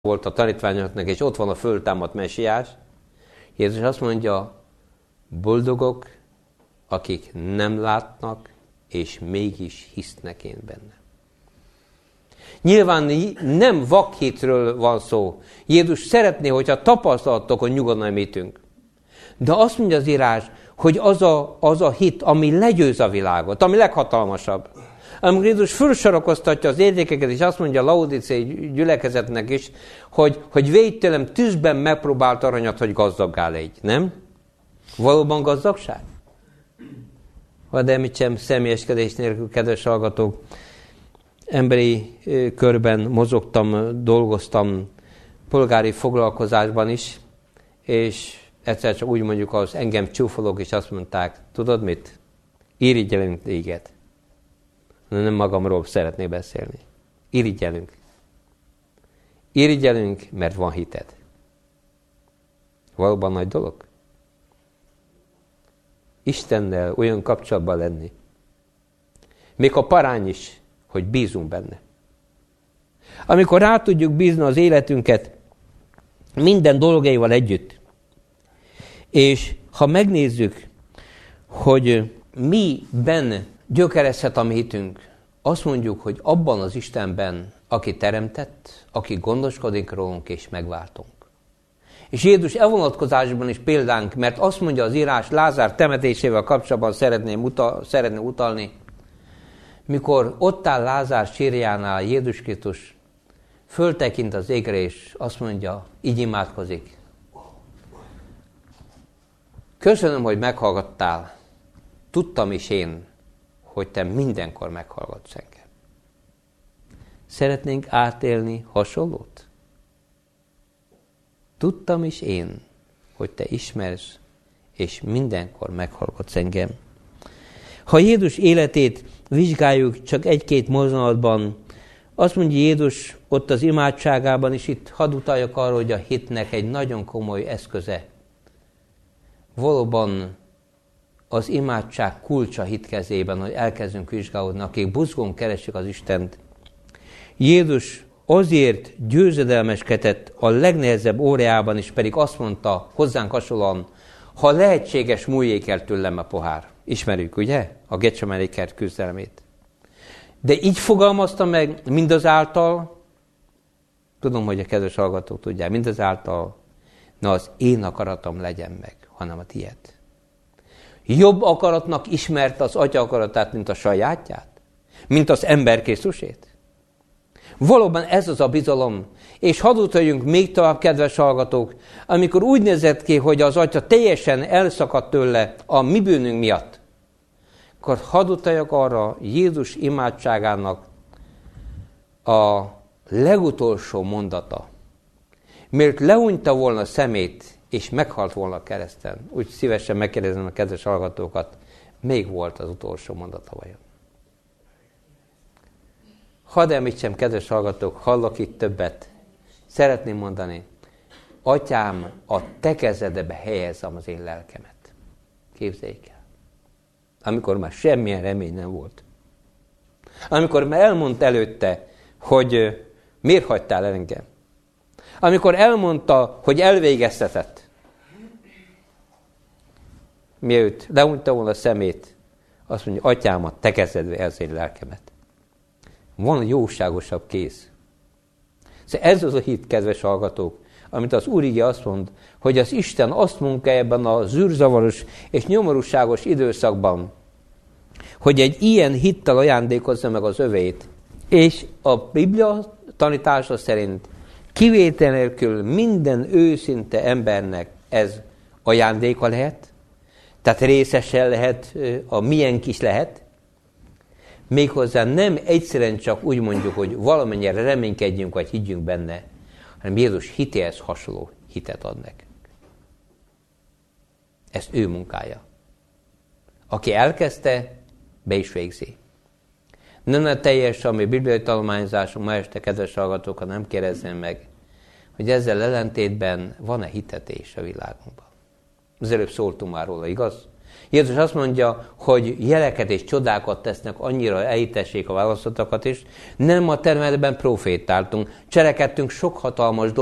volt a tanítványoknak, és ott van a föltámadt mesiás. Jézus azt mondja, boldogok, akik nem látnak, és mégis hisznek én benne. Nyilván nem vakhitről van szó. Jézus szeretné, hogyha tapasztalatokon nyugodalmítünk. De azt mondja az írás, hogy az a hit, ami legyőz a világot, ami leghatalmasabb. Amikor Jézus felsorakoztatja az értékeket, és azt mondja a laodicei gyülekezetnek is, hogy védj tőlem tűzben megpróbált aranyat, hogy gazdaggá légy. Nem? Valóban gazdagság? Hadd említsem személyeskedés nélkül, kedves hallgatók, emberi körben mozogtam, dolgoztam, polgári foglalkozásban is, és egyszer csak úgy mondjuk, az engem csúfolók, és azt mondták, tudod mit? Irigyelünk téged. Nem magamról szeretnék beszélni. Irigyelünk. Irigyelünk, mert van hited. Valóban nagy dolog? Istennel olyan kapcsolatban lenni. Még a parány is, hogy bízunk benne. Amikor rá tudjuk bízni az életünket minden dolgaival együtt, és ha megnézzük, hogy miben gyökerezhet a mi hitünk, azt mondjuk, hogy abban az Istenben, aki teremtett, aki gondoskodik rólunk és megváltunk. És Jézus elvonatkozásban is példánk, mert azt mondja az írás, Lázár temetésével kapcsolatban szeretné utalni, mikor ott áll Lázár sírjánál Jézus Krisztus, föltekint az égre, és azt mondja, így imádkozik. Köszönöm, hogy meghallgattál. Tudtam is én, hogy te mindenkor meghallgatsz engem. Szeretnénk átélni hasonlót? Tudtam is én, hogy te ismersz, és mindenkor meghallgatsz engem. Ha Jézus életét vizsgáljuk csak egy-két mozzanatban, azt mondja Jézus ott az imádságában is, itt hadd utaljak arra, hogy a hitnek egy nagyon komoly eszköze. Valóban az imádság kulcsa hit kezében, hogy elkezdünk vizsgálódni, akik buzgón keresik az Istent. Jézus azért győzedelmeskedett a legnehezebb órájában is, pedig azt mondta hozzánk hasonlóan, ha lehetséges, múljék el tőlem a pohár. Ismerjük, ugye? A Getsemani kert küzdelmét. De így fogalmazta meg mindazáltal, tudom, hogy a kedves hallgatók tudják, mindazáltal, na az én akaratom legyen meg, hanem a tiéd. Jobb akaratnak ismerte az Atya akaratát, mint a sajátját? Mint az ember Krisztusét? Valóban ez az a bizalom. És hadd utaljunk még tovább, kedves hallgatók, amikor úgy nézett ki, hogy az Atya teljesen elszakadt tőle a mi bűnünk miatt, akkor hadd utaljak arra Jézus imádságának a legutolsó mondata. Mert lehunyta volna szemét, és meghalt volna a kereszten. Úgy szívesen megkérdezem a kedves hallgatókat, még volt az utolsó mondata vajon? Hadd említsem, kedves hallgatók, hallok itt többet. Szeretném mondani, Atyám, a te kezedbe helyezem az én lelkemet. Képzeljék el. Amikor már semmilyen remény nem volt. Amikor már elmondta előtte, hogy miért hagytál el engem. Amikor elmondta, hogy elvégeztetett. Mielőtt lehunyta volna a szemét, azt mondja, Atyám, a te kezedbe helyezem az én lelkemet. Van jóságosabb kéz. Szóval ez az a hit, kedves hallgatók, amit az Úr ige azt mond, hogy az Isten azt mondja ebben a zűrzavaros és nyomorúságos időszakban, hogy egy ilyen hittel ajándékozza meg az övét. És a Biblia tanítása szerint kivétel nélkül minden őszinte embernek ez ajándéka lehet, tehát részesen lehet, a miénk is lehet, méghozzá nem egyszerűen csak úgy mondjuk, hogy valamennyire reménykedjünk, vagy higgyünk benne, hanem Jézus hitéhez hasonló hitet ad nekünk. Ez ő munkája. Aki elkezdte, be is végzi. Nem a teljes, ami bibliai tanulmányozásunk ma este, kedves hallgatókat, nem kérdezzem meg, hogy ezzel ellentétben van-e hitetés a világunkban. Az előbb szóltunk már róla, igaz? Jézus azt mondja, hogy jeleket és csodákat tesznek, annyira elhitessék a választottakat is. Nem a termetben profétáltunk, cselekedtünk sok hatalmas